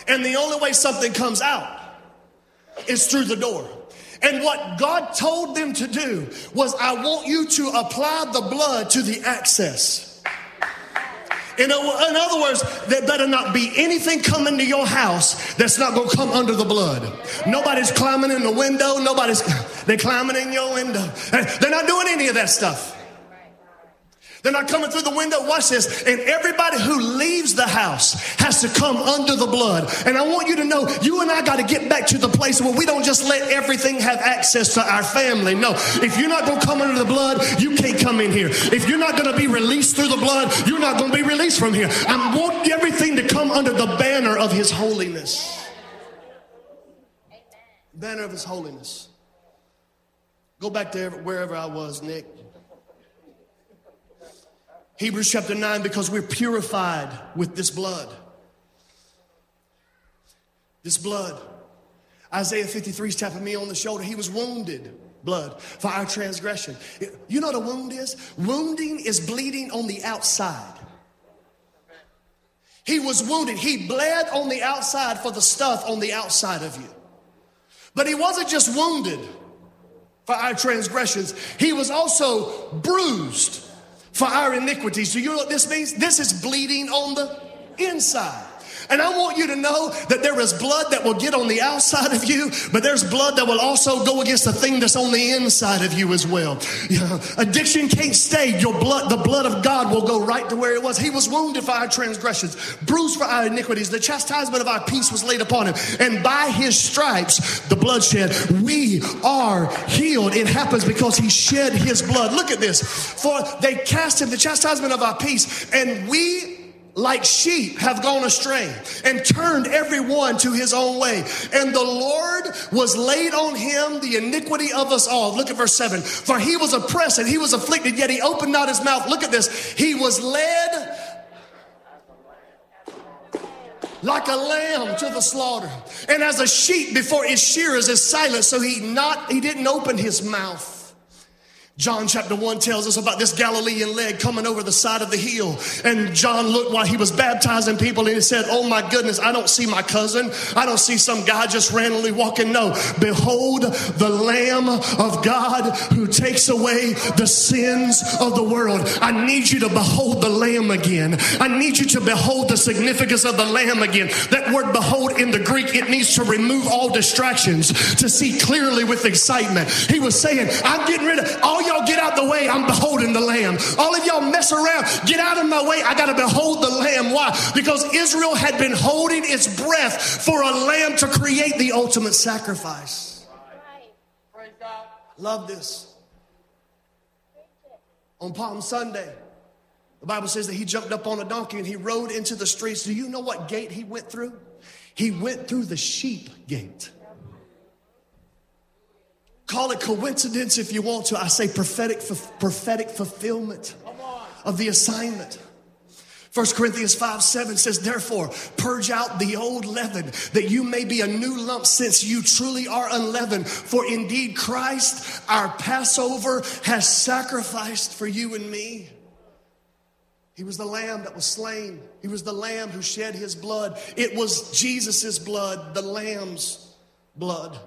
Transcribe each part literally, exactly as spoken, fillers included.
And the only way something comes out is through the door. And what God told them to do was, I want you to apply the blood to the access. In, a, in other words, there better not be anything coming to your house that's not going to come under the blood. Nobody's climbing in the window. Nobody's, they're climbing in your window. They're not doing any of that stuff. They're not coming through the window. Watch this. And everybody who leaves the house has to come under the blood. And I want you to know, you and I got to get back to the place where we don't just let everything have access to our family. No, if you're not going to come under the blood, you can't come in here. If you're not going to be released through the blood, you're not going to be released from here. I want everything to come under the banner of his holiness. Banner of his holiness. Go back to wherever I was, Nick. Hebrews chapter nine, because we're purified with this blood. This blood. Isaiah fifty-three is tapping me on the shoulder. He was wounded, blood, for our transgression. You know what a wound is? Wounding is bleeding on the outside. He was wounded. He bled on the outside for the stuff on the outside of you. But he wasn't just wounded for our transgressions. He was also bruised for our iniquities. Do you know what this means? This is bleeding on the inside. And I want you to know that there is blood that will get on the outside of you, but there's blood that will also go against the thing that's on the inside of you as well. You know, addiction can't stay. Your blood, the blood of God will go right to where it was. He was wounded for our transgressions, bruised for our iniquities. The chastisement of our peace was laid upon him. And by his stripes, the bloodshed, we are healed. It happens because he shed his blood. Look at this. For they cast him, the chastisement of our peace, and we like sheep have gone astray and turned everyone to his own way. And the Lord was laid on him the iniquity of us all. Look at verse seven. For he was oppressed and he was afflicted, yet he opened not his mouth. Look at this. He was led like a lamb to the slaughter. And as a sheep before its shearers is silent, so he not he didn't open his mouth. John chapter one tells us about this Galilean leg coming over the side of the hill. And John looked while he was baptizing people and he said, oh my goodness, I don't see my cousin. I don't see some guy just randomly walking. No, behold the Lamb of God who takes away the sins of the world. I need you to behold the Lamb again. I need you to behold the significance of the Lamb again. That word behold in the Greek, it means to remove all distractions, to see clearly with excitement. He was saying, I'm getting rid of all y'all get out the way. I'm beholding the Lamb. All of y'all mess around. Get out of my way. I got to behold the Lamb. Why? Because Israel had been holding its breath for a lamb to create the ultimate sacrifice. Praise God. Love this. On Palm Sunday, the Bible says that he jumped up on a donkey and he rode into the streets. Do you know what gate he went through? He went through the sheep gate. Call it coincidence if you want to. I say prophetic, prophetic fulfillment of the assignment. First Corinthians five seven says, therefore, purge out the old leaven, that you may be a new lump, since you truly are unleavened. For indeed Christ, our Passover, has sacrificed for you and me. He was the lamb that was slain. He was the lamb who shed his blood. It was Jesus's blood, the lamb's blood.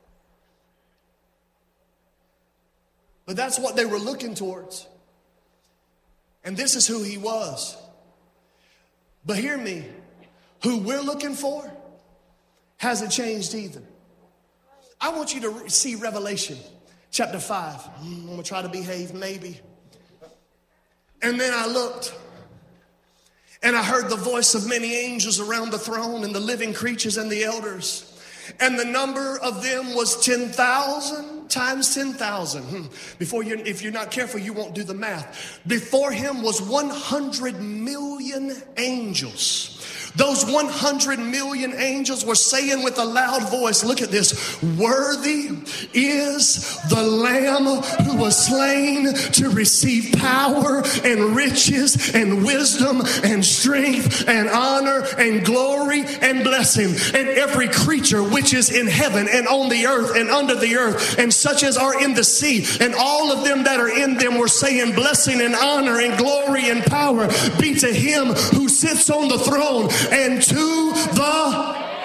But that's what they were looking towards. And this is who he was. But hear me, who we're looking for hasn't changed either. I want you to see Revelation chapter five. I'm going to try to behave maybe. And then I looked and I heard the voice of many angels around the throne and the living creatures and the elders. And the number of them was ten thousand times ten thousand. Hmm. Before you, if you're not careful, you won't do the math. Before him was one hundred million angels. Those one hundred million angels were saying with a loud voice, look at this, worthy is the Lamb who was slain to receive power and riches and wisdom and strength and honor and glory and blessing. And every creature which is in heaven and on the earth and under the earth and such as are in the sea, and all of them that are in them were saying blessing and honor and glory and power be to him who sits on the throne and to the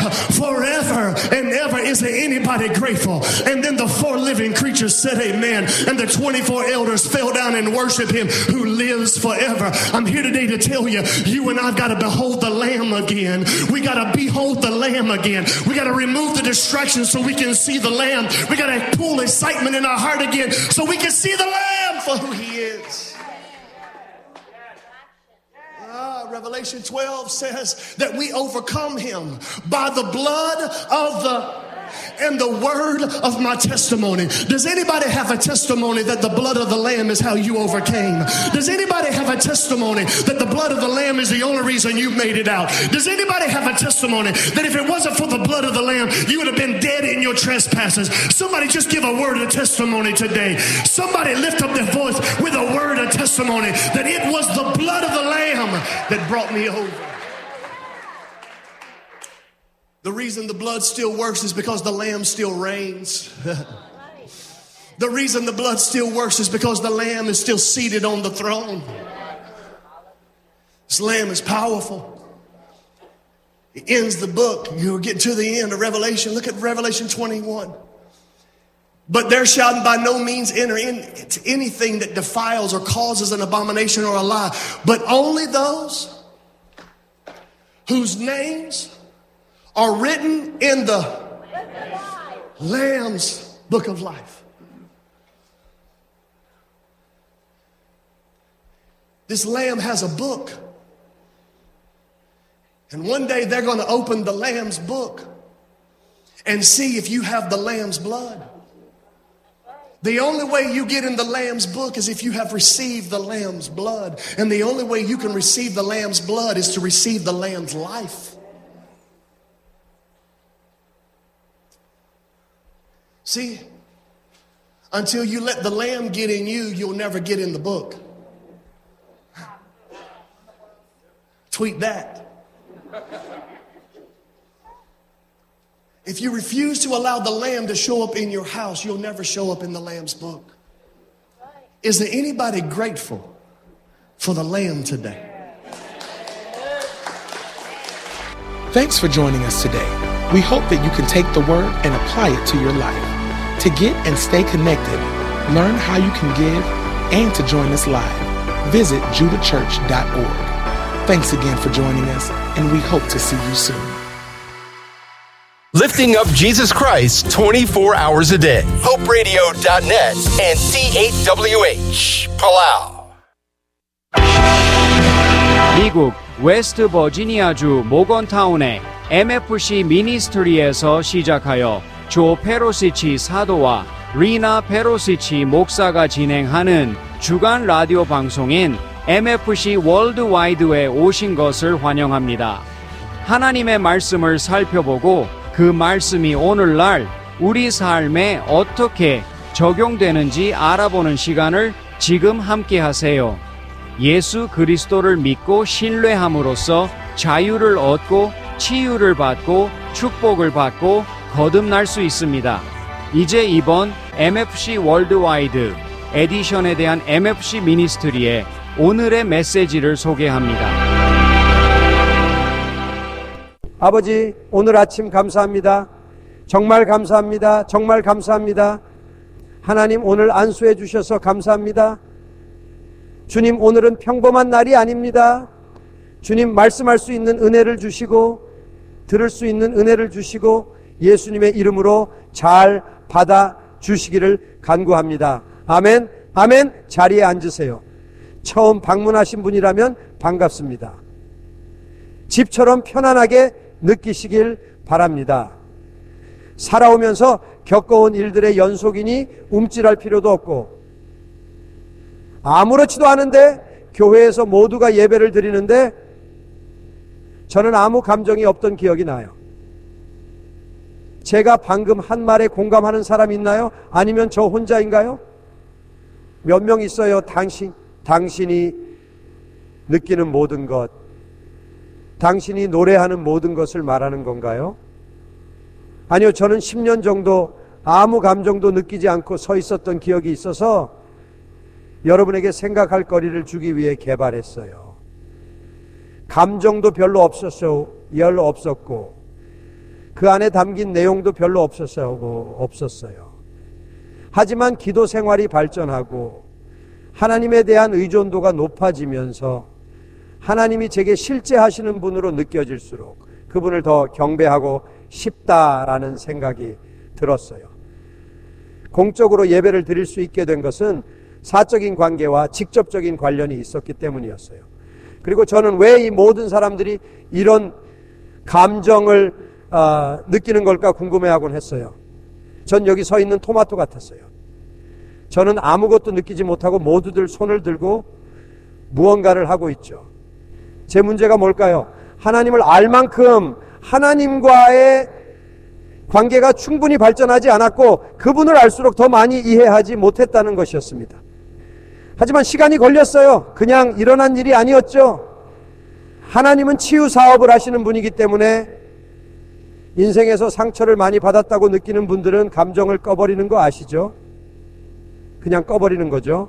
forever and ever. Is there anybody grateful? And then the four living creatures said amen. And the twenty-four elders fell down and worshiped him who lives forever. I'm here today to tell you, you and I've got to behold the Lamb again. We got to behold the Lamb again. We got to remove the distractions so we can see the Lamb. We got to pull excitement in our heart again so we can see the Lamb for who he is. Ah, Revelation twelve says that we overcome him by the blood of the and the word of my testimony. Does anybody have a testimony that the blood of the Lamb is how you overcame? Does anybody have a testimony that the blood of the Lamb is the only reason you made it out? Does anybody have a testimony that if it wasn't for the blood of the Lamb, you would have been dead in your trespasses? Somebody just give a word of testimony today. Somebody lift up their voice with a word of testimony that it was the blood of the Lamb that brought me over. The reason the blood still works is because the Lamb still reigns. The reason the blood still works is because the Lamb is still seated on the throne. This Lamb is powerful. It ends the book. You'll get to the end of Revelation. Look at Revelation twenty-one. But there shall by no means enter into anything that defiles or causes an abomination or a lie, but only those whose names are written in the Lamb's book of life. This Lamb has a book. And one day they're going to open the Lamb's book and see if you have the Lamb's blood. The only way you get in the Lamb's book is if you have received the Lamb's blood. And the only way you can receive the Lamb's blood is to receive the Lamb's life. See, until you let the Lamb get in you, you'll never get in the book. Tweet that. If you refuse to allow the Lamb to show up in your house, you'll never show up in the Lamb's book. Is there anybody grateful for the Lamb today? Thanks for joining us today. We hope that you can take the word and apply it to your life. To get and stay connected, learn how you can give, and to join us live, visit judah church dot org. Thanks again for joining us, and we hope to see you soon. Lifting up Jesus Christ twenty-four hours a day. hope radio dot net and C eight W H, Palau. 미국 웨스트 버지니아주 모건타운의 엠에프씨 미니스트리에서 시작하여 조 페로시치 사도와 리나 페로시치 목사가 진행하는 주간 라디오 방송인 엠에프씨 월드와이드에 오신 것을 환영합니다. 하나님의 말씀을 살펴보고 그 말씀이 오늘날 우리 삶에 어떻게 적용되는지 알아보는 시간을 지금 함께 하세요. 예수 그리스도를 믿고 신뢰함으로써 자유를 얻고 치유를 받고 축복을 받고 거듭날 수 있습니다. 이제 이번 엠에프씨 월드와이드 에디션에 대한 엠에프씨 미니스트리의 오늘의 메시지를 소개합니다. 아버지, 오늘 아침 감사합니다. 정말 감사합니다. 정말 감사합니다. 하나님, 오늘 안수해 주셔서 감사합니다. 주님, 오늘은 평범한 날이 아닙니다. 주님, 말씀할 수 있는 은혜를 주시고 들을 수 있는 은혜를 주시고 예수님의 이름으로 잘 받아 주시기를 간구합니다. 아멘. 아멘. 자리에 앉으세요. 처음 방문하신 분이라면 반갑습니다. 집처럼 편안하게 느끼시길 바랍니다. 살아오면서 겪어온 일들의 연속이니 움찔할 필요도 없고, 아무렇지도 않은데 교회에서 모두가 예배를 드리는데 저는 아무 감정이 없던 기억이 나요. 제가 방금 한 말에 공감하는 사람 있나요? 아니면 저 혼자인가요? 몇 명 있어요? 당신, 당신이 느끼는 모든 것, 당신이 노래하는 모든 것을 말하는 건가요? 아니요, 저는 십 년 정도 아무 감정도 느끼지 않고 서 있었던 기억이 있어서 여러분에게 생각할 거리를 주기 위해 개발했어요. 감정도 별로 없었어, 별로 없었고 그 안에 담긴 내용도 별로 없었어요. 없었어요. 하지만 기도 생활이 발전하고 하나님에 대한 의존도가 높아지면서 하나님이 제게 실제 하시는 분으로 느껴질수록 그분을 더 경배하고 싶다라는 생각이 들었어요. 공적으로 예배를 드릴 수 있게 된 것은 사적인 관계와 직접적인 관련이 있었기 때문이었어요. 그리고 저는 왜 이 모든 사람들이 이런 감정을 어, 느끼는 걸까 궁금해하곤 했어요. 전 여기 서 있는 토마토 같았어요. 저는 아무것도 느끼지 못하고 모두들 손을 들고 무언가를 하고 있죠. 제 문제가 뭘까요? 하나님을 알 만큼 하나님과의 관계가 충분히 발전하지 않았고 그분을 알수록 더 많이 이해하지 못했다는 것이었습니다. 하지만 시간이 걸렸어요. 그냥 일어난 일이 아니었죠. 하나님은 치유 사업을 하시는 분이기 때문에 인생에서 상처를 많이 받았다고 느끼는 분들은 감정을 꺼버리는 거 아시죠? 그냥 꺼버리는 거죠.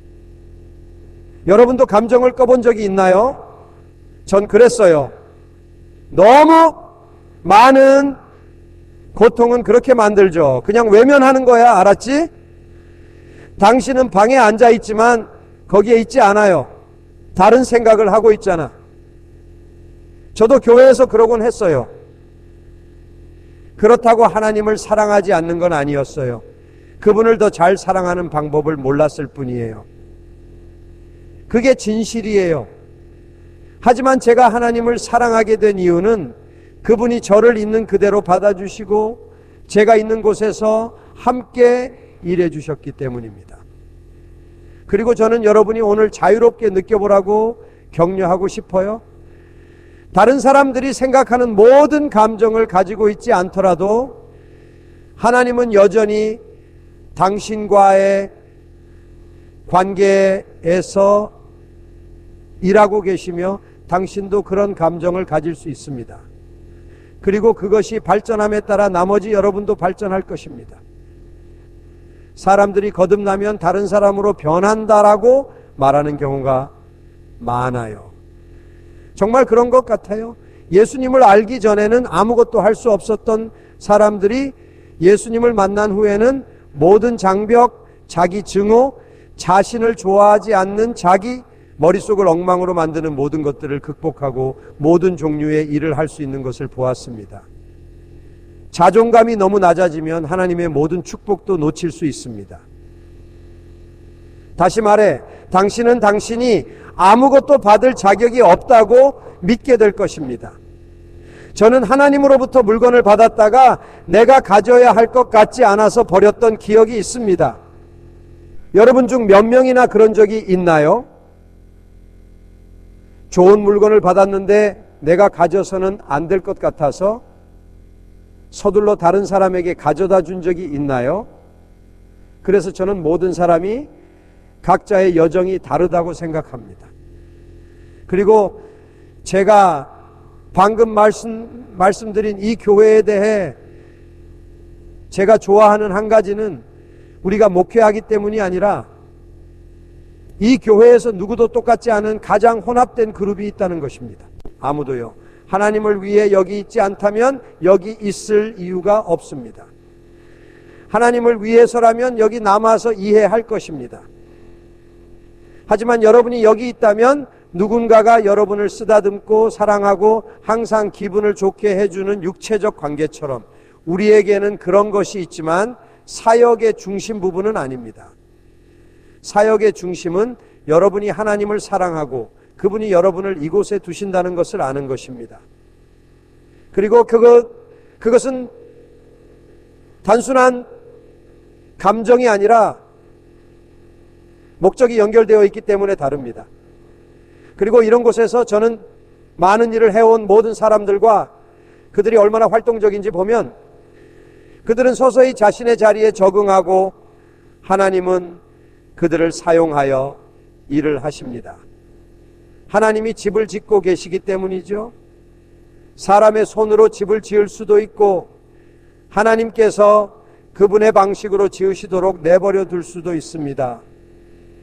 여러분도 감정을 꺼본 적이 있나요? 전 그랬어요. 너무 많은 고통은 그렇게 만들죠. 그냥 외면하는 거야. 알았지? 당신은 방에 앉아 있지만 거기에 있지 않아요. 다른 생각을 하고 있잖아. 저도 교회에서 그러곤 했어요. 그렇다고 하나님을 사랑하지 않는 건 아니었어요. 그분을 더 잘 사랑하는 방법을 몰랐을 뿐이에요. 그게 진실이에요. 하지만 제가 하나님을 사랑하게 된 이유는 그분이 저를 있는 그대로 받아주시고 제가 있는 곳에서 함께 일해 주셨기 때문입니다. 그리고 저는 여러분이 오늘 자유롭게 느껴보라고 격려하고 싶어요. 다른 사람들이 생각하는 모든 감정을 가지고 있지 않더라도 하나님은 여전히 당신과의 관계에서 일하고 계시며 당신도 그런 감정을 가질 수 있습니다. 그리고 그것이 발전함에 따라 나머지 여러분도 발전할 것입니다. 사람들이 거듭나면 다른 사람으로 변한다라고 말하는 경우가 많아요. 정말 그런 것 같아요. 예수님을 알기 전에는 아무것도 할 수 없었던 사람들이 예수님을 만난 후에는 모든 장벽, 자기 증오, 자신을 좋아하지 않는 자기 머릿속을 엉망으로 만드는 모든 것들을 극복하고 모든 종류의 일을 할 수 있는 것을 보았습니다. 자존감이 너무 낮아지면 하나님의 모든 축복도 놓칠 수 있습니다. 다시 말해, 당신은 당신이 아무것도 받을 자격이 없다고 믿게 될 것입니다. 저는 하나님으로부터 물건을 받았다가 내가 가져야 할 것 같지 않아서 버렸던 기억이 있습니다. 여러분 중 몇 명이나 그런 적이 있나요? 좋은 물건을 받았는데 내가 가져서는 안 될 것 같아서 서둘러 다른 사람에게 가져다 준 적이 있나요? 그래서 저는 모든 사람이 각자의 여정이 다르다고 생각합니다. 그리고 제가 방금 말씀, 말씀드린 이 교회에 대해 제가 좋아하는 한 가지는 우리가 목회하기 때문이 아니라 이 교회에서 누구도 똑같지 않은 가장 혼합된 그룹이 있다는 것입니다. 아무도요. 하나님을 위해 여기 있지 않다면 여기 있을 이유가 없습니다. 하나님을 위해서라면 여기 남아서 이해할 것입니다. 하지만 여러분이 여기 있다면 누군가가 여러분을 쓰다듬고 사랑하고 항상 기분을 좋게 해주는 육체적 관계처럼 우리에게는 그런 것이 있지만 사역의 중심 부분은 아닙니다. 사역의 중심은 여러분이 하나님을 사랑하고 그분이 여러분을 이곳에 두신다는 것을 아는 것입니다. 그리고 그것, 그것은 단순한 감정이 아니라 목적이 연결되어 있기 때문에 다릅니다. 그리고 이런 곳에서 저는 많은 일을 해온 모든 사람들과 그들이 얼마나 활동적인지 보면 그들은 서서히 자신의 자리에 적응하고 하나님은 그들을 사용하여 일을 하십니다. 하나님이 집을 짓고 계시기 때문이죠. 사람의 손으로 집을 지을 수도 있고 하나님께서 그분의 방식으로 지으시도록 내버려 둘 수도 있습니다.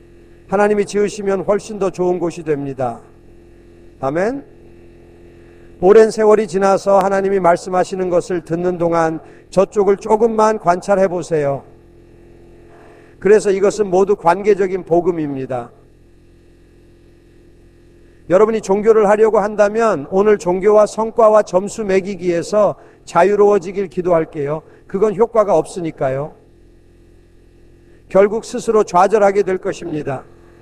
하나님이 지으시면 훨씬 더 좋은 곳이 됩니다. 아멘. 오랜 세월이 지나서 하나님이 말씀하시는 것을 듣는 동안 저쪽을 조금만 관찰해 보세요. 그래서 이것은 모두 관계적인 복음입니다. 여러분이 종교를 하려고 한다면 오늘 종교와 성과와 점수 매기기에서 자유로워지길 기도할게요. 그건 효과가 없으니까요. 결국 스스로 좌절하게 될 것입니다.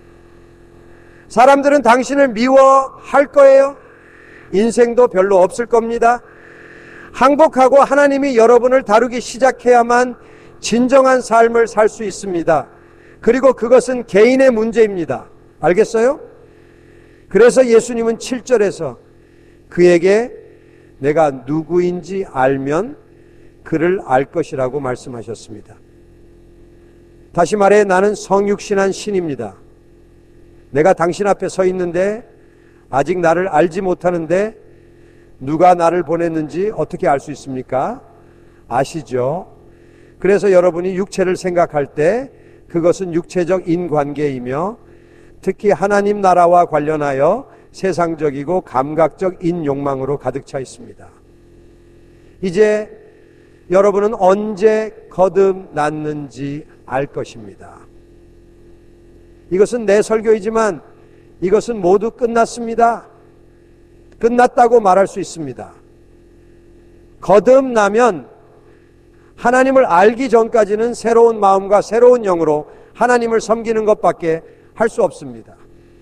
사람들은 당신을 미워할 거예요. 인생도 별로 없을 겁니다. 항복하고 하나님이 여러분을 다루기 시작해야만 진정한 삶을 살 수 있습니다. 그리고 그것은 개인의 문제입니다. 알겠어요? 그래서 예수님은 칠 절에서 그에게 내가 누구인지 알면 그를 알 것이라고 말씀하셨습니다. 다시 말해 나는 성육신한 신입니다. 내가 당신 앞에 서 있는데 아직 나를 알지 못하는데 누가 나를 보냈는지 어떻게 알 수 있습니까? 아시죠? 그래서 여러분이 육체를 생각할 때 그것은 육체적 인관계이며 특히 하나님 나라와 관련하여 세상적이고 감각적 인욕망으로 가득 차 있습니다. 이제 여러분은 언제 거듭났는지 알 것입니다. 이것은 내 설교이지만 이것은 모두 끝났습니다. 끝났다고 말할 수 있습니다. 거듭나면 하나님을 알기 전까지는 새로운 마음과 새로운 영으로 하나님을 섬기는 것밖에 할 수 없습니다.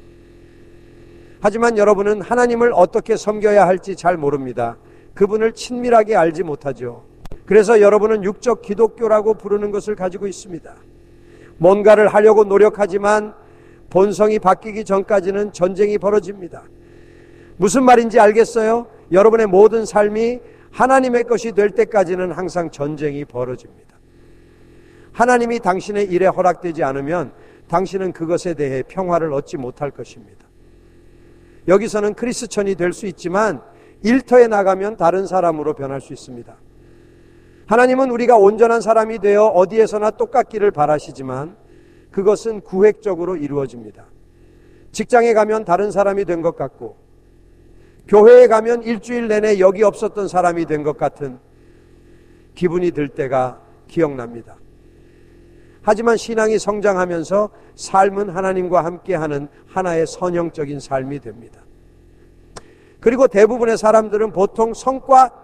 하지만 여러분은 하나님을 어떻게 섬겨야 할지 잘 모릅니다. 그분을 친밀하게 알지 못하죠. 그래서 여러분은 육적 기독교라고 부르는 것을 가지고 있습니다. 뭔가를 하려고 노력하지만 본성이 바뀌기 전까지는 전쟁이 벌어집니다. 무슨 말인지 알겠어요? 여러분의 모든 삶이 하나님의 것이 될 때까지는 항상 전쟁이 벌어집니다. 하나님이 당신의 일에 허락되지 않으면 당신은 그것에 대해 평화를 얻지 못할 것입니다. 여기서는 크리스천이 될 수 있지만 일터에 나가면 다른 사람으로 변할 수 있습니다. 하나님은 우리가 온전한 사람이 되어 어디에서나 똑같기를 바라시지만 그것은 구획적으로 이루어집니다. 직장에 가면 다른 사람이 된 것 같고 교회에 가면 일주일 내내 여기 없었던 사람이 된 것 같은 기분이 들 때가 기억납니다. 하지만 신앙이 성장하면서 삶은 하나님과 함께하는 하나의 선형적인 삶이 됩니다. 그리고 대부분의 사람들은 보통 성과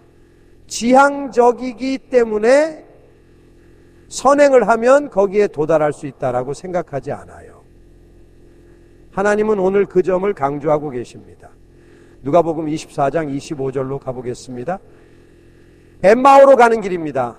지향적이기 때문에 선행을 하면 거기에 도달할 수 있다라고 생각하지 않아요. 하나님은 오늘 그 점을 강조하고 계십니다. 누가복음 이십사 장 이십오 절로 가보겠습니다. 엠마오로 가는 길입니다.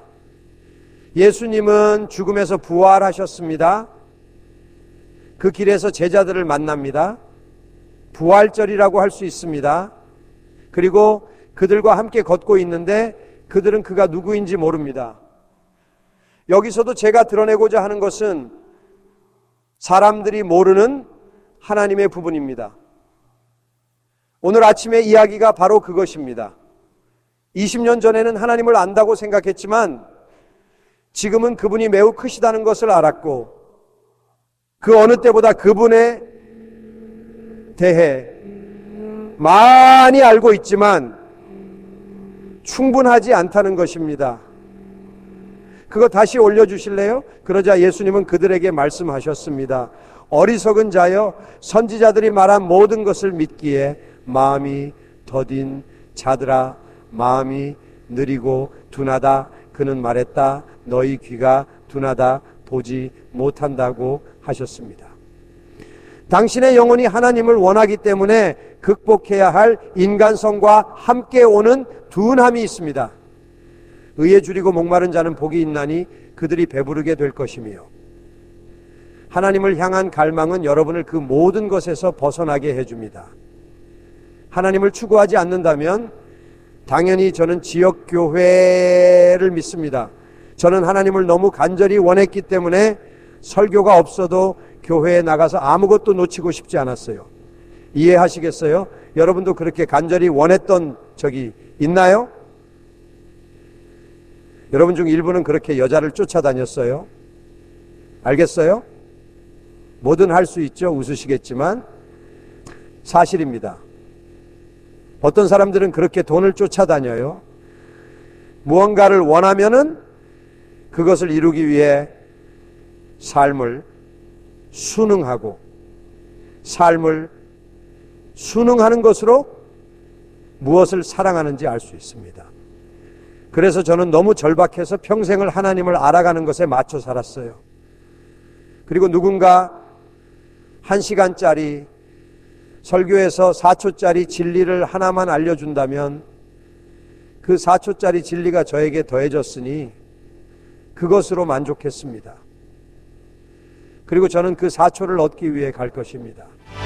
예수님은 죽음에서 부활하셨습니다. 그 길에서 제자들을 만납니다. 부활절이라고 할 수 있습니다. 그리고 그들과 함께 걷고 있는데 그들은 그가 누구인지 모릅니다. 여기서도 제가 드러내고자 하는 것은 사람들이 모르는 하나님의 부분입니다. 오늘 아침의 이야기가 바로 그것입니다. 이십 년 전에는 하나님을 안다고 생각했지만 지금은 그분이 매우 크시다는 것을 알았고 그 어느 때보다 그분에 대해 많이 알고 있지만 충분하지 않다는 것입니다. 그거 다시 올려주실래요? 그러자 예수님은 그들에게 말씀하셨습니다. 어리석은 자여, 선지자들이 말한 모든 것을 믿기에 마음이 더딘 자들아, 마음이 느리고 둔하다. 그는 말했다. 너희 귀가 둔하다. 보지 못한다고 하셨습니다. 당신의 영혼이 하나님을 원하기 때문에 극복해야 할 인간성과 함께 오는 둔함이 있습니다. 의에 줄이고 목마른 자는 복이 있나니 그들이 배부르게 될 것이며, 하나님을 향한 갈망은 여러분을 그 모든 것에서 벗어나게 해줍니다. 하나님을 추구하지 않는다면 당연히 저는 지역교회를 믿습니다. 저는 하나님을 너무 간절히 원했기 때문에 설교가 없어도 교회에 나가서 아무것도 놓치고 싶지 않았어요. 이해하시겠어요? 여러분도 그렇게 간절히 원했던 적이 있나요? 여러분 중 일부는 그렇게 여자를 쫓아다녔어요. 알겠어요? 뭐든 할 수 있죠. 웃으시겠지만 사실입니다. 어떤 사람들은 그렇게 돈을 쫓아다녀요. 무언가를 원하면은 그것을 이루기 위해 삶을 순응하고 삶을 순응하는 것으로 무엇을 사랑하는지 알 수 있습니다. 그래서 저는 너무 절박해서 평생을 하나님을 알아가는 것에 맞춰 살았어요. 그리고 누군가 한 시간짜리 설교에서 사 초짜리 진리를 하나만 알려준다면 그 사 초짜리 진리가 저에게 더해졌으니 그것으로 만족했습니다. 그리고 저는 그 사 초를 얻기 위해 갈 것입니다.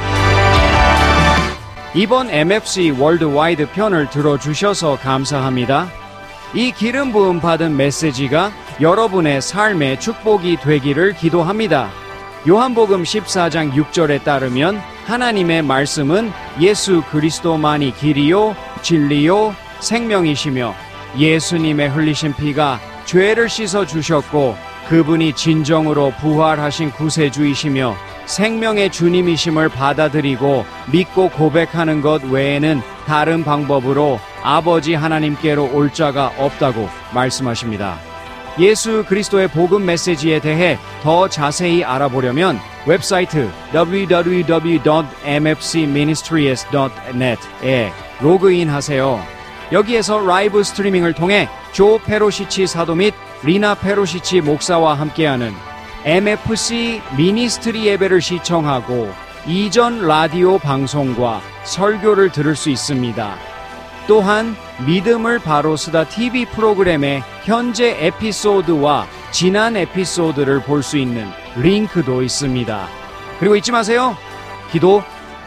이번 엠에프씨 월드와이드 편을 들어주셔서 감사합니다. 이 기름 부음 받은 메시지가 여러분의 삶의 축복이 되기를 기도합니다. 요한복음 십사 장 육 절에 따르면 하나님의 말씀은 예수 그리스도만이 길이요 진리요 생명이시며 예수님의 흘리신 피가 죄를 씻어 주셨고 그분이 진정으로 부활하신 구세주이시며 생명의 주님이심을 받아들이고 믿고 고백하는 것 외에는 다른 방법으로 아버지 하나님께로 올 자가 없다고 말씀하십니다. 예수 그리스도의 복음 메시지에 대해 더 자세히 알아보려면 웹사이트 더블유 더블유 더블유 닷 엠에프씨 미니스트리스 닷 넷에 로그인하세요. 여기에서 라이브 스트리밍을 통해 조 페로시치 사도 및 리나 페로시치 목사와 함께하는 엠에프씨 미니스트리 예배를 시청하고 이전 라디오 방송과 설교를 들을 수 있습니다. 또한 믿음을 바로 쓰다 티비 프로그램의 현재 에피소드와 지난 에피소드를 볼 수 있는 링크도 있습니다. 그리고 잊지 마세요. 기도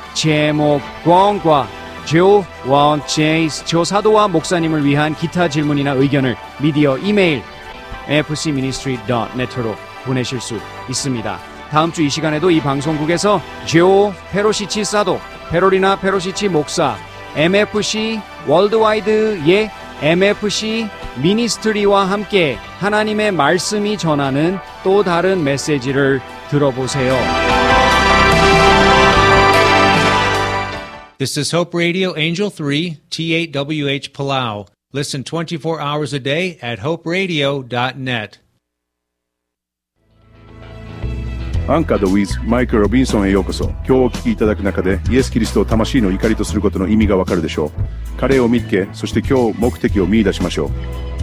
제목과 조 원 제이스 조 사도와 목사님을 위한 기타 질문이나 의견을 미디어 이메일 엠에프씨 미니스트리 닷 넷으로 보내실 수 있습니다. 다음 주 이 시간에도 이 방송국에서 조 페로시치 사도, 페로리나 페로시치 목사, 엠에프씨 월드와이드의 엠에프씨 미니스트리와 함께 하나님의 말씀이 전하는 또 다른 메시지를 들어보세요. This is Hope Radio Angel three, T eight W H Palau. Listen twenty-four hours a day at hope radio dot net. アンカード with マイク・ロビンソンへようこそ。今日お聞きいただく中でイエス・キリストを魂の怒りとすることの意味がわかるでしょう。彼を見つけ、そして今日目的を見出しましょう。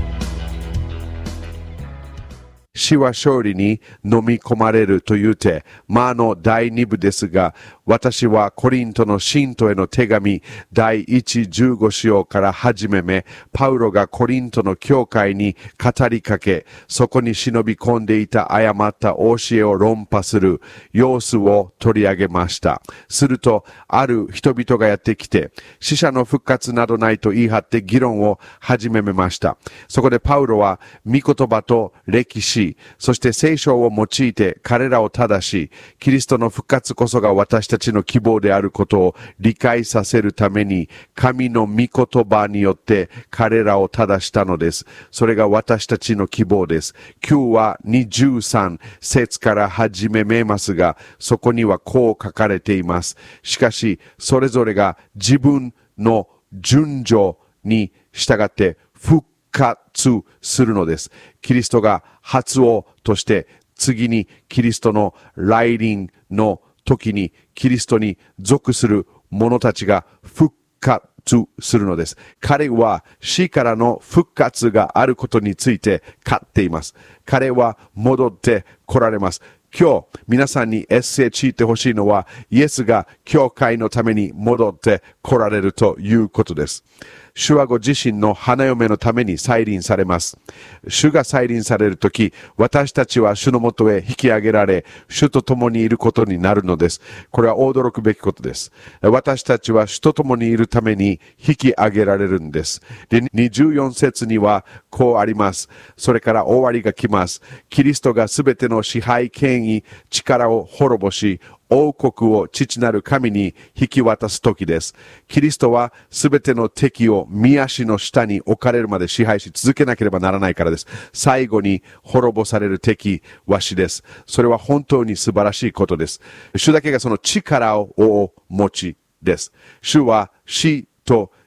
死は勝利に飲み込まれるというて、魔のだいに部ですが、私はコリントの信徒への手紙第一じゅうご章から始めめ、パウロがコリントの教会に語りかけ、そこに忍び込んでいた誤った教えを論破する様子を取り上げました。すると、ある人々がやってきて、死者の復活などないと言い張って議論を始めました。そこでパウロは、御言葉と歴史、そして聖書を用いて彼らを正し、キリストの復活こそが私たちの希望であることを理解させるために、神の御言葉によって彼らを正したのです。それが私たちの希望です。きゅうはにじゅうさん節から始めますが、そこにはこう書かれています。しかし、それぞれが自分の順序に従って復活するのです。キリストが初王として次にキリストの来臨の時にキリストに属する者たちが復活するのです。彼は死からの復活があることについて語っています。彼は戻って来られます。今日皆さんにエッセイ聞いてほしいのはイエスが教会のために戻って来られるということです。主はご自身の花嫁のために再臨されます。主が再臨されるとき、私たちは主のもとへ引き上げられ、主と共にいることになるのです。これは驚くべきことです。私たちは主と共にいるために引き上げられるんです。で、にじゅうよん節にはこうあります。それから終わりが来ます。キリストがすべての支配権威、力を滅ぼし、王国を父なる神に引き渡す時です。キリストはすべての敵を御足の下に置かれるまで支配し続けなければならないからです。最後に滅ぼされる敵は死です。それは本当に素晴らしいことです。主だけがその力をお持ちです。主は死と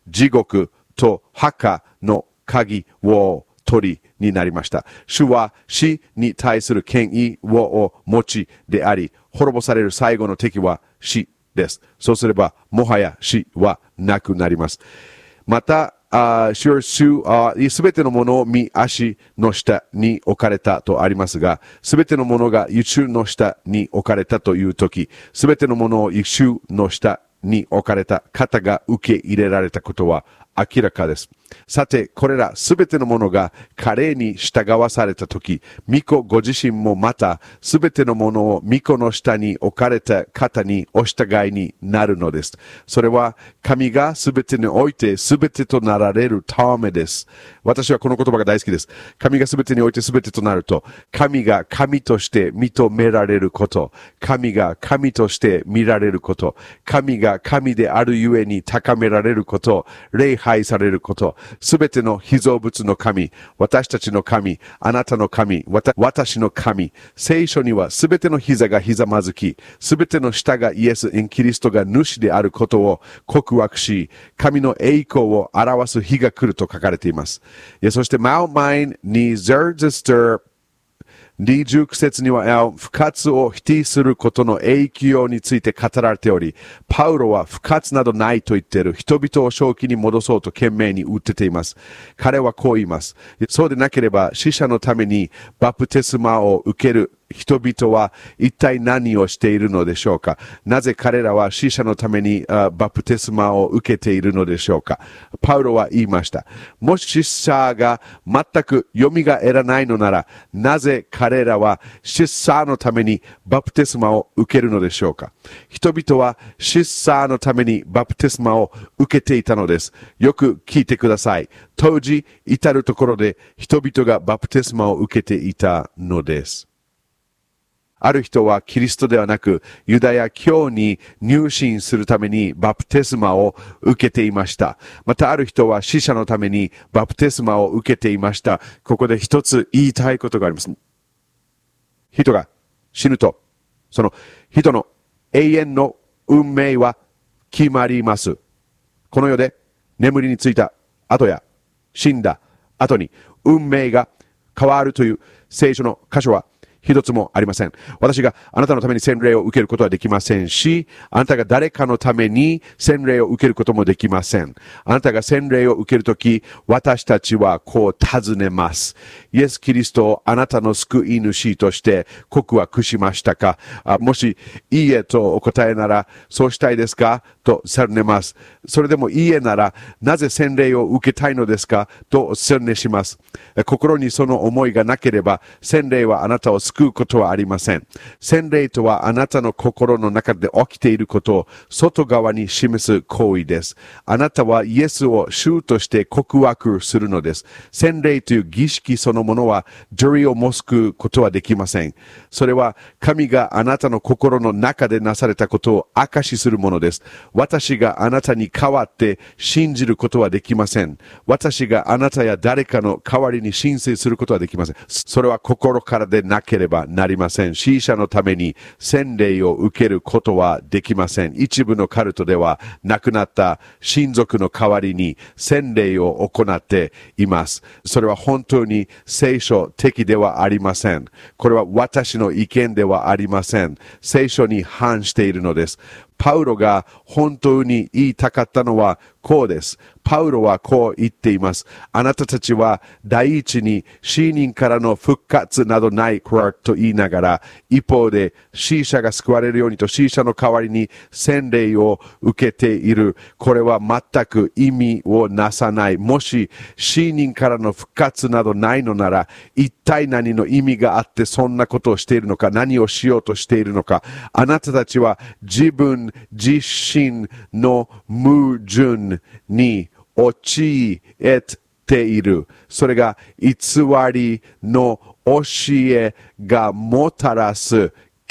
地獄と墓の鍵を取りになりました。主は死に対する権威をお持ちであり、滅ぼされる最後の敵は死です。そうすれば、もはや死はなくなります。また、すべてのものを見足の下に置かれたとありますが、すべてのものが主の下に置かれたというとき、すべてのものを主の下に置かれた方が受け入れられたことは明らかです。さて、これらすべてのものが彼に従わされたとき、巫女ご自身もまたすべてのものを巫女の下に置かれた方にお従いになるのです。それは神がすべてにおいてすべてとなられるためです。私はこの言葉が大好きです。神がすべてにおいてすべてとなると、神が神として認められること、神が神として見られること、神が神であるゆえに高められること、礼拝されること、すべての被造物の神、私たちの神、あなたの神、私の神、聖書にはすべての膝がひざまずき、すべての舌がイエス・イン・キリストが主であることを告白し、神の栄光を表す日が来ると書かれています。そして、マウンマインにゼルゼスター、にじゅうきゅう節には不活を否定することの影響について語られており、パウロは不活などないと言っている人々を正気に戻そうと懸命に打ってています。彼はこう言います。そうでなければ死者のためにバプテスマを受ける人々は一体何をしているのでしょうか。なぜ彼らは死者のためにバプテスマを受けているのでしょうか。パウロは言いました。もし死者が全く蘇らないのなら、なぜ彼らは死者のためにバプテスマを受けるのでしょうか。人々は死者のためにバプテスマを受けていたのです。よく聞いてください。当時至るところで人々がバプテスマを受けていたのです。ある人はキリストではなくユダヤ教に入信するためにバプテスマを受けていました。またある人は死者のためにバプテスマを受けていました。ここで一つ言いたいことがあります。人が死ぬと、その人の永遠の運命は決まります。この世で眠りについた後や死んだ後に運命が変わるという聖書の箇所は一つもありません。私があなたのために洗礼を受けることはできませんし、あなたが誰かのために洗礼を受けることもできません。あなたが洗礼を受けるとき、私たちはこう尋ねます。イエス・キリストをあなたの救い主として告白しましたか？あもし、いいえとお答えなら、そうしたいですかと尋ねます。それでもいいえなら、なぜ洗礼を受けたいのですかと尋ねします。心にその思いがなければ、洗礼はあなたを救うことはありません。洗礼とはあなたの心の中で起きていることを外側に示す行為です。あなたはイエスを主として告白するのです。洗礼という儀式そのものは呪いをも救うことはできません。それは神があなたの心の中でなされたことを証しするものです。私があなたに代わって信じることはできません。私があなたや誰かの代わりに申請することはできません。それは心からでなければなりません。死者のために洗礼を受けることはできません。一部のカルトでは亡くなった親族の代わりに洗礼を行っています。それは本当に聖書的ではありません。これは私の意見ではありません。聖書に反しているのです。パウロが本当に言いたかったのはこうです。パウロはこう言っています。あなたたちは第一に死人からの復活などないと言いながら、一方で死者が救われるようにと死者の代わりに洗礼を受けている。これは全く意味をなさない。もし死人からの復活などないのなら、一体何の意味があってそんなことをしているのか、何をしようとしているのか。あなたたちは自分自身の矛盾に陥っている。それが偽りの教えがもたらす結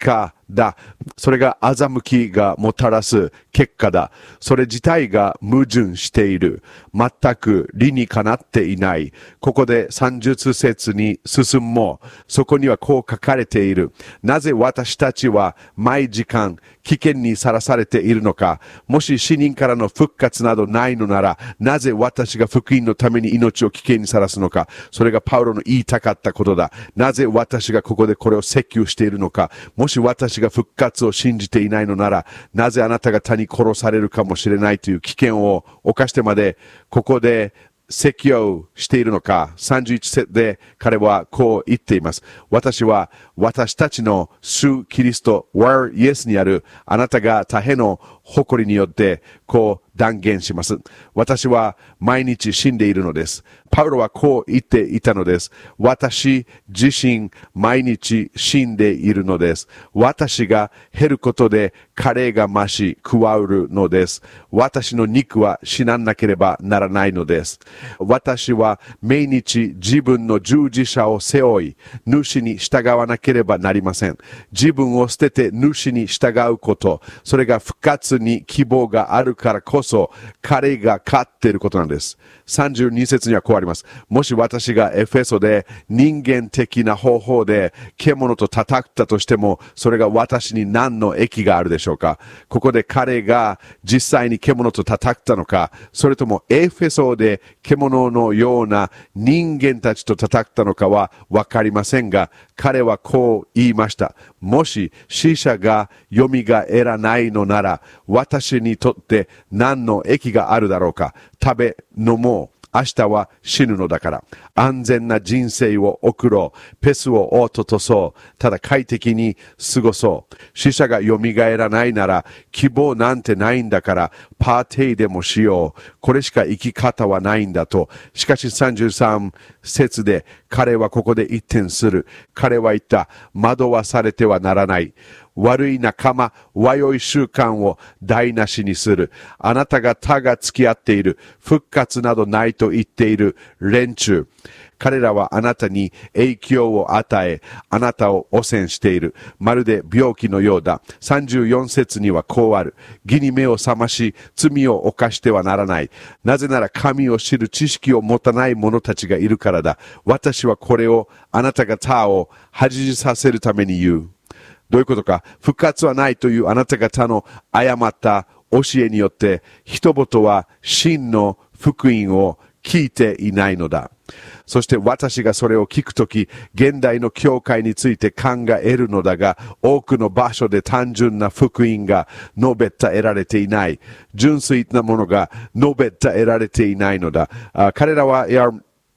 果だ。それが欺きがもたらす結果だ。それ自体が矛盾している。全く理にかなっていない。ここでさんじゅう節に進もう。そこにはこう書かれている。なぜ私たちは毎時間危険にさらされているのか。もし死人からの復活などないのなら、なぜ私が福音のために命を危険にさらすのか。それがパウロの言いたかったことだ。なぜ私がここでこれを説教しているのか。もし私が復活を信じていないのなら、なぜあなたが他に殺されるかもしれないという危険を冒してまで、ここで説教しているのか。さんじゅういち節で彼はこう言っています。私は私たちの主キリスト、Wordイエスにあるあなたが大変の誇りによってこう断言します。私は毎日死んでいるのです。パウロはこう言っていたのです。私自身毎日死んでいるのです。私が減ることで彼が増し加わるのです。私の肉は死ななければならないのです。私は毎日自分の十字架を背負い、主に従わなければなりません。自分を捨てて主に従うこと、それが復活に希望があるからこそ、彼が勝っていることなんです。さんじゅうに節にはこうあります。もし私がエフェソで人間的な方法で獣と叩ったとしても、それが私に何の益があるでしょうか。ここで彼が実際に獣と叩ったのか、それともエフェソで獣のような人間たちと叩ったのかはわかりませんが、彼はこう言いました。もし死者が蘇らないのなら、私にとって何の益があるだろうか。食べ飲もう。明日は死ぬのだから。安全な人生を送ろう。ペスを落とそう。ただ快適に過ごそう。死者が蘇らないなら、希望なんてないんだから、パーティーでもしよう。これしか生き方はないんだと。しかしさんじゅうさん節で、彼はここで一転する。彼は言った。惑わされてはならない。悪い仲間、和良い習慣を台無しにする。あなたが他が付き合っている、復活などないと言っている連中。彼らはあなたに影響を与え、あなたを汚染している。まるで病気のようだ。さんじゅうよん節にはこうある。義に目を覚まし、罪を犯してはならない。なぜなら神を知る知識を持たない者たちがいるからだ。私はこれをあなたが他を恥じさせるために言う。どういうことか。復活はないというあなた方の誤った教えによって、人々は真の福音を聞いていないのだ。そして私がそれを聞くとき、現代の教会について考えるのだが、多くの場所で単純な福音が述べた得られていない。純粋なものが述べた得られていないのだ。あ彼らは、いや、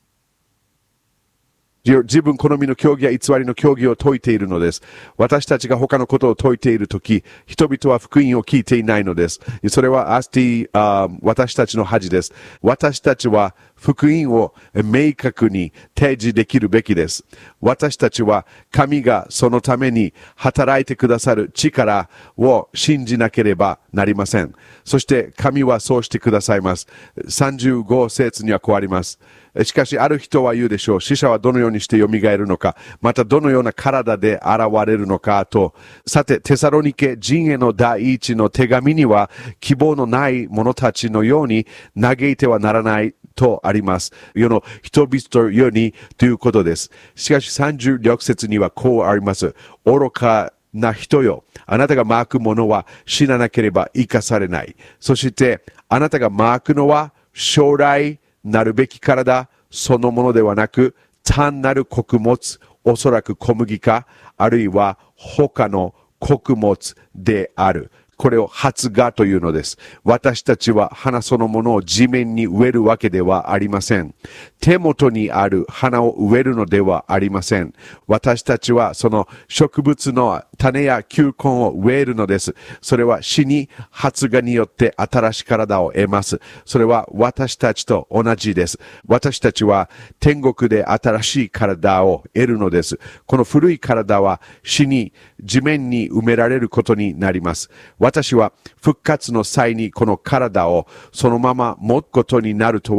自分好みの教義や偽りの教義を説いているのです。私たちが他のことを説いているとき、人々は福音を聞いていないのです。それはアスティ、あ私たちの恥です。私たちは福音を明確に提示できるべきです。私たちは神がそのために働いてくださる力を信じなければなりません。そして神はそうしてくださいます。さんじゅうご節にはこうあります。しかしある人は言うでしょう。死者はどのようにして蘇るのか、またどのような体で現れるのかと。さて、テサロニケ人への第一の手紙には、希望のない者たちのように嘆いてはならないとあります。世の人々のようにということです。しかしさんじゅうろく節にはこうあります。愚かな人よ。あなたがまくものは死ななければ生かされない。そして、あなたがまくのは将来、なるべき体そのものではなく、単なる穀物、おそらく小麦か、あるいは他の穀物である。これを発芽というのです。私たちは花そのものを地面に植えるわけではありません。手元にある花を植えるのではありません。私たちはその植物の種や球根を植えるのです。それは死に発芽によって新しい体を得ます。それは私たちと同じです。私たちは天国で新しい体を得るのです。この古い体は死に地面に埋められることになります。私は復活の際にこの体をそのまま持つことになるとは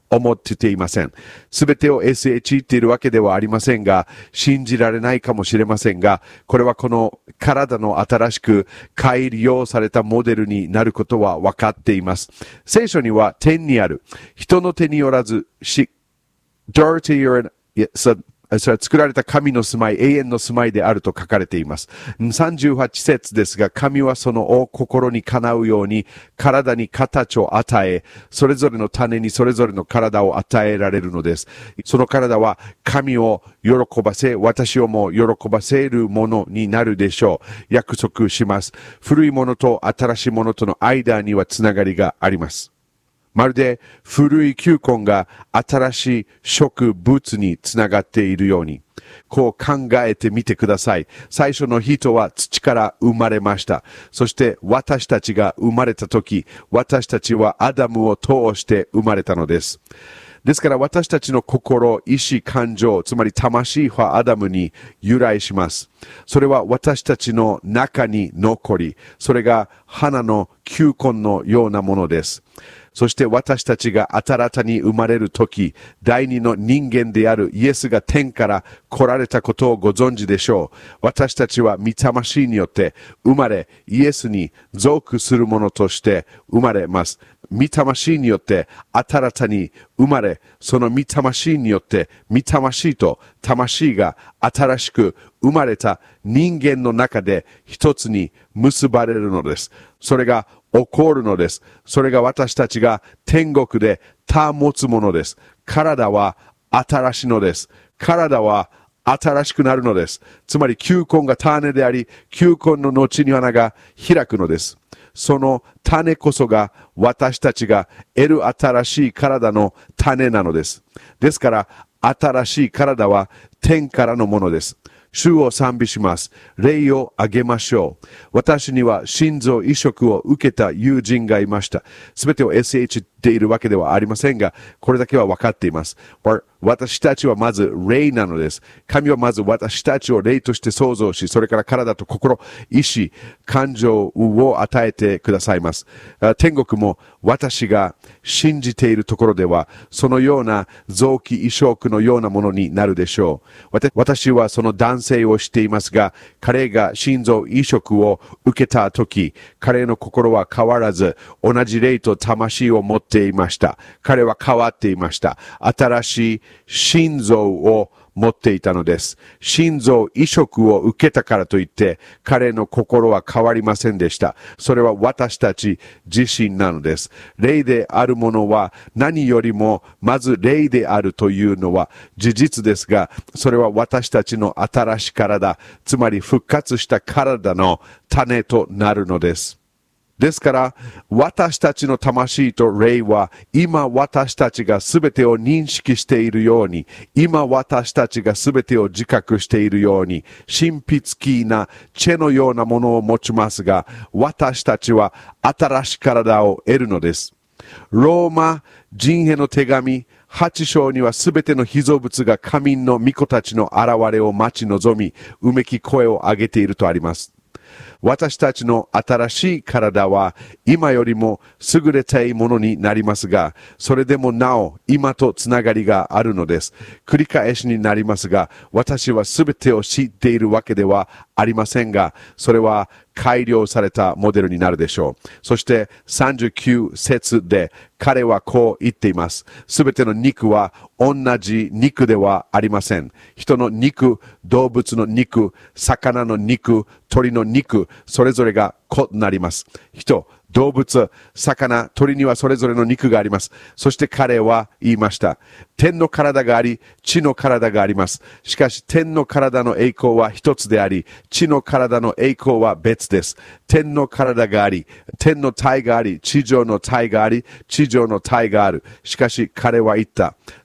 思っていません。すべてを エスエイチ 言っているわけではありませんが、信じられないかもしれませんが、これはこの体の新しく改良されたモデルになることは分かっています。聖書には天にある、人の手によらず、し、dirty or, yes, それは作られた神の住まい、永遠の住まいであると書かれています。さんじゅうはち節ですが、神はその心にかなうように、体に形を与え、それぞれの種にそれぞれの体を与えられるのです。その体は神を喜ばせ、私をも喜ばせるものになるでしょう。約束します。古いものと新しいものとの間にはつながりがあります。まるで古い球根が新しい植物につながっているように、こう考えてみてください。最初の人は土から生まれました。そして私たちが生まれたとき、私たちはアダムを通して生まれたのです。ですから私たちの心、意志、感情、つまり魂はアダムに由来します。それは私たちの中に残り、それが花の球根のようなものです。そして私たちが新たに生まれるとき、第二の人間であるイエスが天から来られたことをご存知でしょう。私たちは御魂によって生まれ、イエスに属するものとして生まれます。御魂によって新たに生まれ、その御魂によって御魂と魂が新しく生まれた人間の中で一つに結ばれるのです。それが起こるのです。それが私たちが天国で保つものです。体は新しいのです。体は新しくなるのです。つまり球根が種であり、球根の後に穴が開くのです。その種こそが私たちが得る新しい体の種なのです。ですから新しい体は天からのものです。主を賛美します。礼をあげましょう。私には心臓移植を受けた友人がいました。すべてを エスエイチ っているわけではありませんが、これだけは分かっています。私たちはまず霊なのです。神はまず私たちを霊として創造し、それから体と心、意志、感情を与えてくださいます。天国も私が信じているところでは、そのような臓器移植のようなものになるでしょう。私はその男性をしていますが、彼が心臓移植を受けたとき、彼の心は変わらず、同じ霊と魂を持っていました。彼は変わっていました。新しい心臓を持っていたのです。心臓移植を受けたからといって、彼の心は変わりませんでした。それは私たち自身なのです。霊であるものは何よりもまず霊であるというのは事実ですが、それは私たちの新しい体、つまり復活した体の種となるのです。ですから、私たちの魂と霊は、今私たちが全てを認識しているように、今私たちが全てを自覚しているように、神秘的な知恵のようなものを持ちますが、私たちは新しい体を得るのです。ローマ人への手紙、はち章にはすべての被造物が神の御子たちの現れを待ち望み、うめき声を上げているとあります。私たちの新しい体は今よりも優れたいものになりますが、それでもなお今とつながりがあるのです。繰り返しになりますが、私はすべてを知っているわけではありませんが、それは改良されたモデルになるでしょう。そしてさんじゅうきゅう節で彼はこう言っています。すべての肉は同じ肉ではありません。人の肉、動物の肉、魚の肉、鳥の肉、それぞれが異なります。人、動物、魚、鳥にはそれぞれの肉があります。そして彼は言いました。天の体があり、地の体があります。しかし天の体の栄光は一つであり、地の体の栄光は別です。天の体があり、天の体があり、地上の体があり、地上の体がある。しかし彼は言った。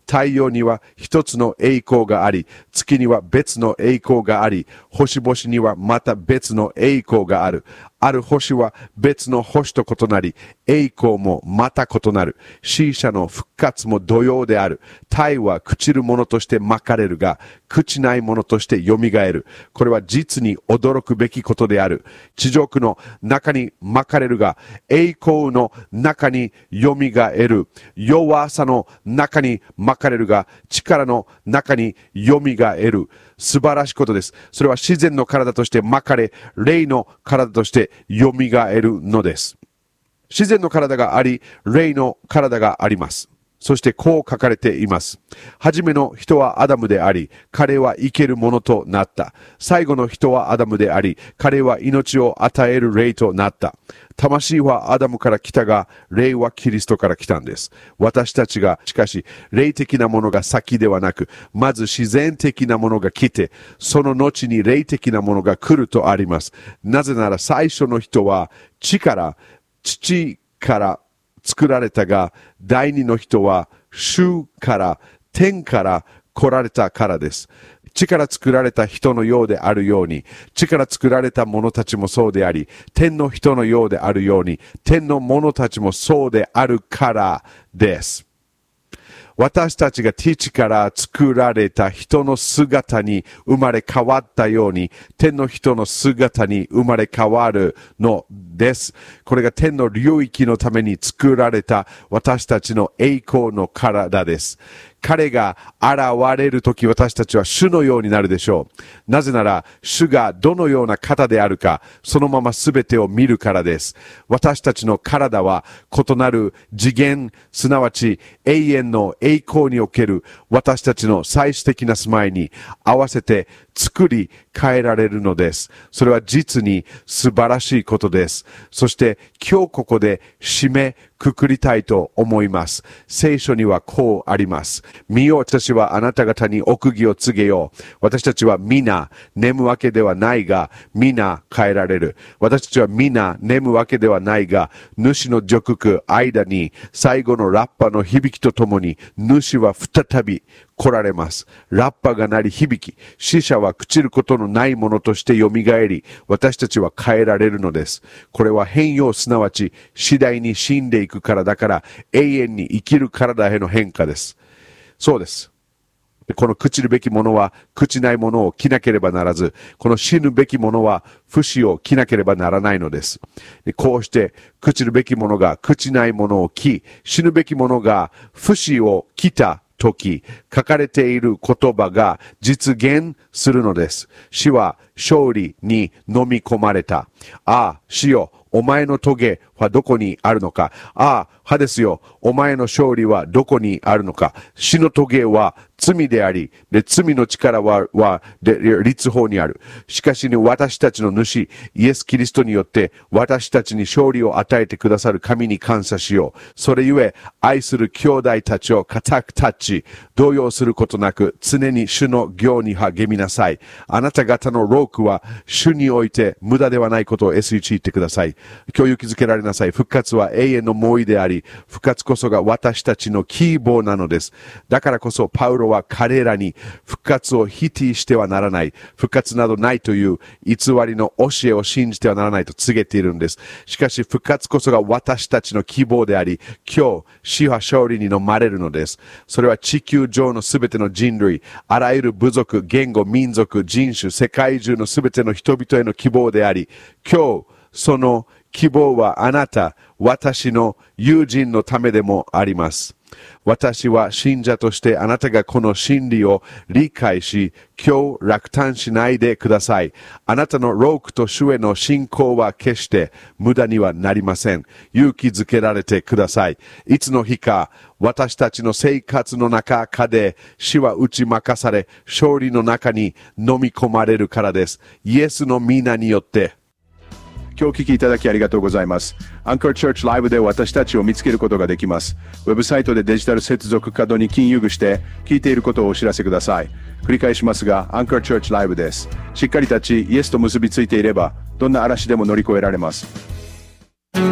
太陽には一つの栄光があり、月には別の栄光があり、星々にはまた別の栄光がある。ある星は別の星と異なり、栄光もまた異なる。死者の復活も同様である。体は朽ちるものとしてまかれるが、朽ちないものとしてよみがえる。これは実に驚くべきことである。地上の中にまかれるが、栄光の中によみがえる。弱さの中にまかれるが、力の中によみがえる。素晴らしいことです。それは自然の体としてまかれ、霊の体としてよみがえるのです。自然の体があり、霊の体があります。そしてこう書かれています。はじめの人はアダムであり、彼は生けるものとなった。最後の人はアダムであり、彼は命を与える霊となった。魂はアダムから来たが、霊はキリストから来たんです。私たちが、しかし、霊的なものが先ではなく、まず自然的なものが来て、その後に霊的なものが来るとあります。なぜなら最初の人は、地から、父から作られたが、第二の人は、主から、天から来られたからです。地から作られた人のようであるように、地から作られた者たちもそうであり、天の人のようであるように、天の者たちもそうであるからです。私たちが父から作られた人の姿に生まれ変わったように、天の人の姿に生まれ変わるのです。これが天の領域のために作られた私たちの栄光の体です。彼が現れるとき、私たちは主のようになるでしょう。なぜなら、主がどのような方であるか、そのまま全てを見るからです。私たちの体は異なる次元、すなわち永遠の栄光における私たちの最終的な住まいに合わせて作り変えられるのです。それは実に素晴らしいことです。そして今日ここで締めくくりたいと思います。聖書にはこうあります。見よ、私はあなた方に奥義を告げよう。私たちは皆眠むわけではないが、皆変えられる。私たちは皆眠むわけではないが、主の叙国間に最後のラッパの響きとともに、主は再び来られます。ラッパが鳴り響き、死者は朽ちることのないものとして蘇り、私たちは変えられるのです。これは変容、すなわち次第に死んでいくからだから、永遠に生きる体への変化です。そうです。この朽ちるべきものは朽ちないものを着なければならず、この死ぬべきものは不死を着なければならないのです。こうして朽ちるべきものが朽ちないものを着、死ぬべきものが不死を着た時、書かれている言葉が実現するのです。死は勝利に飲み込まれた。ああ、死よ、お前の棘はどこにあるのか。ああ、ハデスよ、お前の勝利はどこにあるのか。死の棘は罪であり、で罪の力は、はで律法にある。しかし、ね、私たちの主、イエス・キリストによって私たちに勝利を与えてくださる神に感謝しよう。それゆえ、愛する兄弟たちを固く立ち、動揺することなく常に主の行に励みなさい。あなた方の労苦は主において無駄ではないことを エスワン 言ってください。今日勇気づけられなさい。復活は永遠の思いであり、復活こそが私たちの希望なのです。だからこそパウロは彼らに復活を否定してはならない、復活などないという偽りの教えを信じてはならないと告げているんです。しかし復活こそが私たちの希望であり、今日死は勝利に飲まれるのです。それは地球上のすべての人類、あらゆる部族、言語、民族、人種、世界中のすべての人々への希望であり、今日その希望はあなた、私の友人のためでもあります。私は信者としてあなたがこの真理を理解し、今日落胆しないでください。あなたの労苦と主への信仰は決して無駄にはなりません。勇気づけられてください。いつの日か私たちの生活の中で死は打ち負かされ、勝利の中に飲み込まれるからです。イエスの皆によって。 今日お聞きいただきありがとうございます。アンカーチャーチライブで私たちを見つけることができます。ウェブサイトでデジタル接続カードに金融して、聞いていることをお知らせください。繰り返しますが、アンカーチャーチライブです。しっかり立ち、イエスと結びついていれば、どんな嵐でも乗り越えられます。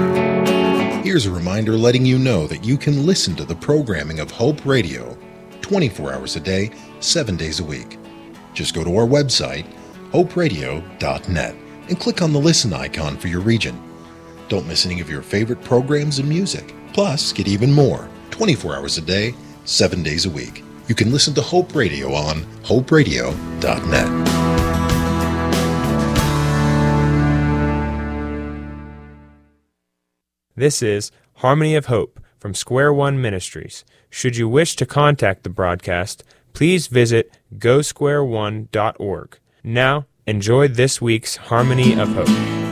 Here's a reminder letting you know that you can listen to the programming of Hope Radio twenty-four hours a day, seven days a week. Just go to our website, hope radio dot net, and click on the listen icon for your region. Don't miss any of your favorite programs and music. Plus, get even more, twenty-four hours a day, seven days a week. You can listen to Hope Radio on hope radio dot net. This is Harmony of Hope from Square One Ministries. Should you wish to contact the broadcast, please visit go square one dot org. Now, enjoy this week's Harmony of Hope.